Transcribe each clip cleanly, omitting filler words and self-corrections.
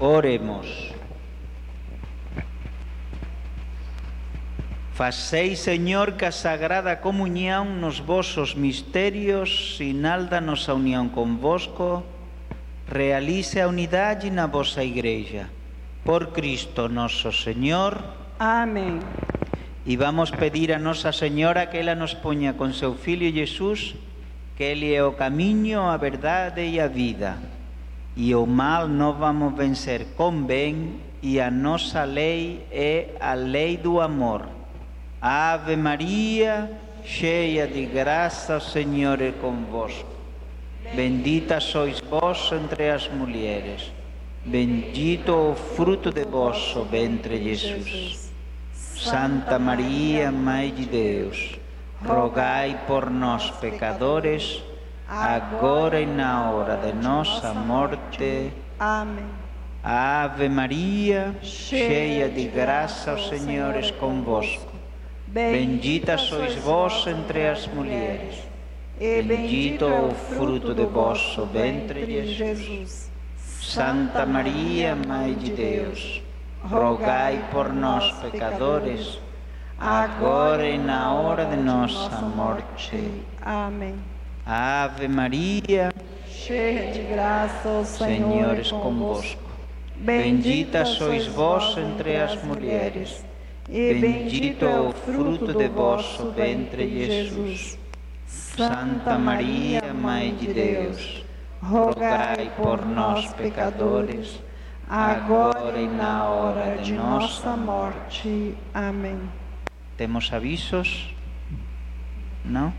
Oremos. Faceis, Señor, que a Sagrada Comunión nos vosos misterios sinal da nosa unión convosco, realice a unidade na vosa Igreja. Por Cristo noso Señor. Amém. E vamos pedir a Nosa Señora que ela nos poña con seu Filho Jesús, que Ele é o camiño, a verdade e a vida. E o mal non vamos vencer con ben, e a nosa lei é a lei do amor. Ave Maria, cheia de graça, o Senhor é convosco. Bendita sois vós entre as mulheres. Bendito o fruto de vosso ventre, Jesus. Santa Maria, Mãe de Deus, rogai por nós, pecadores, agora e na hora de nossa morte. Amém. Ave Maria, cheia de graça, o Senhor é convosco. Bendita sois vós entre as mulheres. Bendito o fruto de vosso ventre, Jesus. Santa Maria, Mãe de Deus, rogai por nós, pecadores, agora e na hora de nossa morte. Amém. Ave Maria, Cheia de graça, o Senhor é convosco. Bendita sois vós entre as mulheres, e bendito é o fruto de vosso ventre, Jesus. Santa Maria, Mãe de Deus, rogai por nós, pecadores, agora e na hora de nossa morte. Amém. Temos avisos? Não?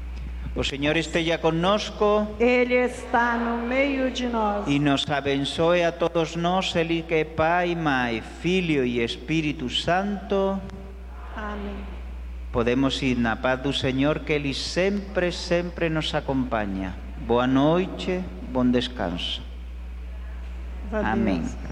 O Senhor esteja conosco Ele está no meio de nós. e nos abençoe a todos nós, Ele que é Pai, Mãe, Filho e Espírito Santo. Amém. Podemos ir na paz do Senhor, que Ele sempre, sempre nos acompanha. Boa noite, bom descanso. Adeus. Amém.